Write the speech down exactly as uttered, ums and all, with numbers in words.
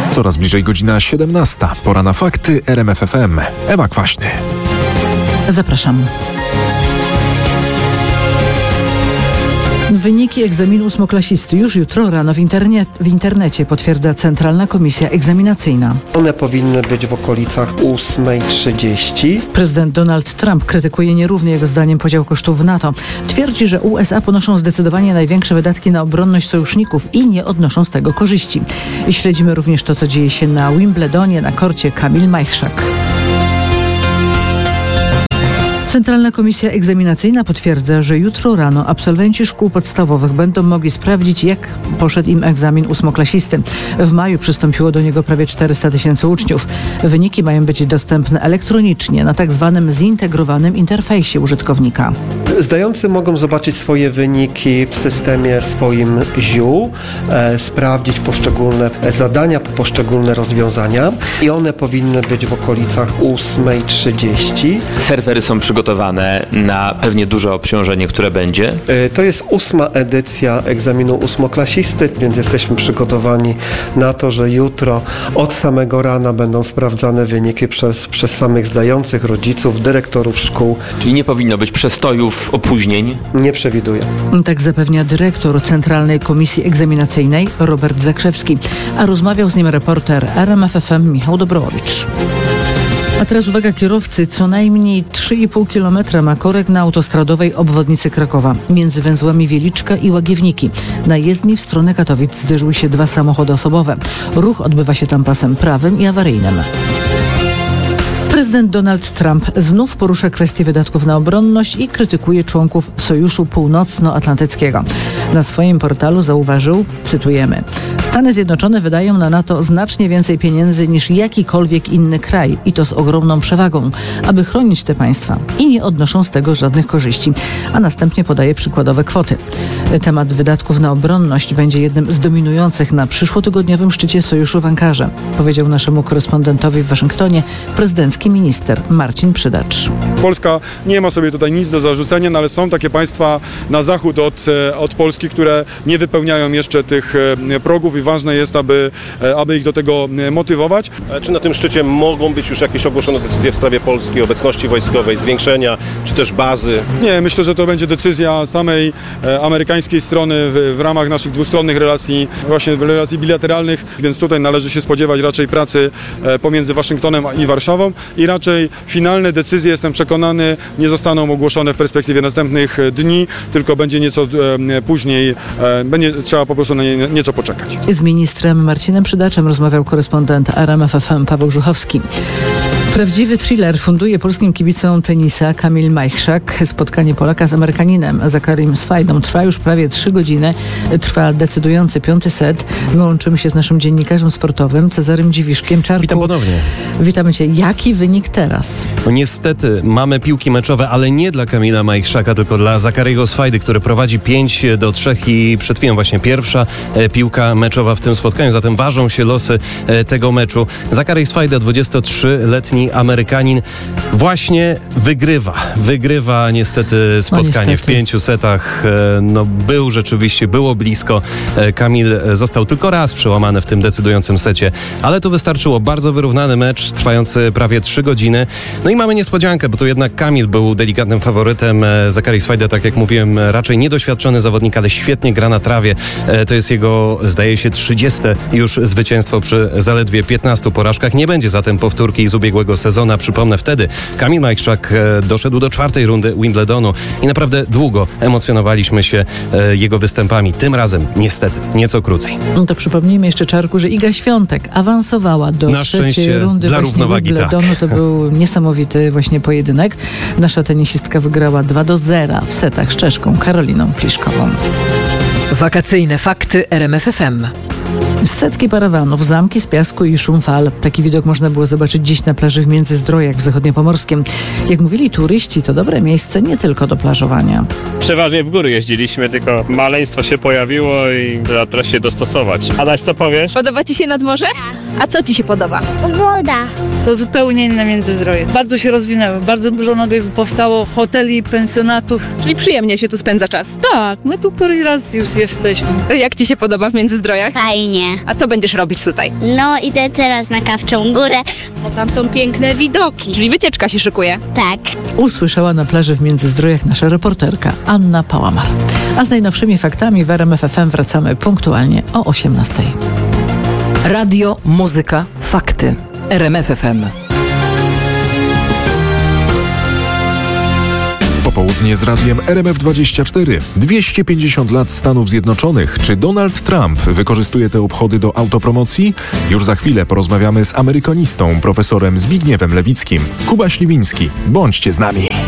Coraz bliżej godzina siedemnasta. Pora na fakty R M F F M. Ewa Kwaśny. Zapraszam. Wyniki egzaminu ósmoklasisty już jutro rano w, internet, w internecie potwierdza Centralna Komisja Egzaminacyjna. One powinny być w okolicach ósma trzydzieści. Prezydent Donald Trump krytykuje nierówny jego zdaniem podział kosztów w NATO. Twierdzi, że U S A ponoszą zdecydowanie największe wydatki na obronność sojuszników i nie odnoszą z tego korzyści. I śledzimy również to, co dzieje się na Wimbledonie, na korcie Kamil Majchrzak. Centralna Komisja Egzaminacyjna potwierdza, że jutro rano absolwenci szkół podstawowych będą mogli sprawdzić, jak poszedł im egzamin ósmoklasisty. W maju przystąpiło do niego prawie czterysta tysięcy uczniów. Wyniki mają być dostępne elektronicznie na tak zwanym zintegrowanym interfejsie użytkownika. Zdający mogą zobaczyć swoje wyniki w systemie swoim Z I U, e, sprawdzić poszczególne zadania, poszczególne rozwiązania i one powinny być w okolicach ósma trzydzieści. Serwery są przygotowane na pewnie duże obciążenie, które będzie. E, to jest ósma edycja egzaminu ósmoklasisty, więc jesteśmy przygotowani na to, że jutro od samego rana będą sprawdzane wyniki przez, przez samych zdających, rodziców, dyrektorów szkół. Czyli nie powinno być przestojów, opóźnień? Nie przewiduję. Tak zapewnia dyrektor Centralnej Komisji Egzaminacyjnej Robert Zakrzewski, a rozmawiał z nim reporter R M F F M Michał Dobrołowicz. A teraz uwaga kierowcy, co najmniej trzy i pół kilometra ma korek na autostradowej obwodnicy Krakowa między węzłami Wieliczka i Łagiewniki. Na jezdni w stronę Katowic zderzyły się dwa samochody osobowe. Ruch odbywa się tam pasem prawym i awaryjnym. Prezydent Donald Trump znów porusza kwestię wydatków na obronność i krytykuje członków Sojuszu Północnoatlantyckiego. Na swoim portalu zauważył, cytujemy: Stany Zjednoczone wydają na NATO znacznie więcej pieniędzy niż jakikolwiek inny kraj i to z ogromną przewagą, aby chronić te państwa i nie odnoszą z tego żadnych korzyści, a następnie podaje przykładowe kwoty. Temat wydatków na obronność będzie jednym z dominujących na przyszłotygodniowym szczycie Sojuszu w Ankarze, powiedział naszemu korespondentowi w Waszyngtonie prezydencki minister Marcin Przydacz. Polska nie ma sobie tutaj nic do zarzucenia, no ale są takie państwa na zachód od, od Polski, które nie wypełniają jeszcze tych progów i ważne jest, aby, aby ich do tego motywować. Czy na tym szczycie mogą być już jakieś ogłoszone decyzje w sprawie Polski, obecności wojskowej, zwiększenia, czy też bazy? Nie, myślę, że to będzie decyzja samej amerykańskiej strony w, w ramach naszych dwustronnych relacji, właśnie relacji bilateralnych, więc tutaj należy się spodziewać raczej pracy pomiędzy Waszyngtonem i Warszawą i raczej finalne decyzje, jestem przekonany, nie zostaną ogłoszone w perspektywie następnych dni, tylko będzie nieco e, później, e, będzie trzeba po prostu na nie, nieco poczekać. Z ministrem Marcinem Przydaczem rozmawiał korespondent R M F F M Paweł Żuchowski. Prawdziwy thriller funduje polskim kibicom tenisa Kamil Majchrzak. Spotkanie Polaka z Amerykaninem Zacharim Swajdą trwa już prawie trzy godziny. Trwa decydujący piąty set. My łączymy się z naszym dziennikarzem sportowym Cezarym Dziwiszkiem. Czarku, witam ponownie. Witamy Cię. Jaki wynik teraz? No niestety mamy piłki meczowe, ale nie dla Kamila Majchrzaka, tylko dla Zachariego Swajdy, który prowadzi pięć do trzech i przed chwilą właśnie pierwsza e, piłka meczowa w tym spotkaniu. Zatem ważą się losy e, tego meczu. Zachary Swajda, dwudziestotrzyletni Amerykanin, właśnie wygrywa. Wygrywa niestety spotkanie no, niestety. w pięciu setach. No był rzeczywiście, było blisko. Kamil został tylko raz przełamany w tym decydującym secie, ale to wystarczyło. Bardzo wyrównany mecz, trwający prawie trzy godziny. No i mamy niespodziankę, bo tu jednak Kamil był delikatnym faworytem. Zachary Swajda, tak jak mówiłem, raczej niedoświadczony zawodnik, ale świetnie gra na trawie. To jest jego, zdaje się, trzydzieste już zwycięstwo przy zaledwie piętnastu porażkach. Nie będzie zatem powtórki z ubiegłego sezonu. Przypomnę, wtedy Kamil Majchrzak doszedł do czwartej rundy Wimbledonu i naprawdę długo emocjonowaliśmy się jego występami. Tym razem niestety nieco krócej. No to przypomnijmy jeszcze, Czarku, że Iga Świątek awansowała do Na trzeciej rundy dla równowagi, Wimbledonu. Tak. To był niesamowity właśnie pojedynek. Nasza tenisistka wygrała dwa do zera w setach z Czeszką Karoliną Pliszkową. Wakacyjne fakty R M F F M. Setki parawanów, zamki z piasku i szum fal. Taki widok można było zobaczyć dziś na plaży w Międzyzdrojach w Zachodniopomorskiem. Jak mówili turyści, to dobre miejsce nie tylko do plażowania. Przeważnie w góry jeździliśmy, tylko maleństwo się pojawiło i trzeba teraz się dostosować. Adaś, co powiesz? Podoba Ci się nad morze? A co Ci się podoba? Woda. To zupełnie inne Międzyzdroje. Bardzo się rozwinęły, bardzo dużo nowych powstało hoteli, pensjonatów. Czyli przyjemnie się tu spędza czas? Tak, my tu któryś raz już jesteśmy. Jak Ci się podoba w Międzyzdrojach? Fajnie. fajnie. A co będziesz robić tutaj? No, idę teraz na Kawczą Górę. Bo tam są piękne widoki. Czyli wycieczka się szykuje. Tak. Usłyszała na plaży w Międzyzdrojach nasza reporterka Anna Pałamar. A z najnowszymi faktami w R M F F M wracamy punktualnie o osiemnastej. Radio, muzyka, fakty. R M F F M. Popołudnie z radiem R M F dwadzieścia cztery. dwieście pięćdziesiąt lat Stanów Zjednoczonych. Czy Donald Trump wykorzystuje te obchody do autopromocji? Już za chwilę porozmawiamy z amerykanistą, profesorem Zbigniewem Lewickim. Kuba Śliwiński. Bądźcie z nami.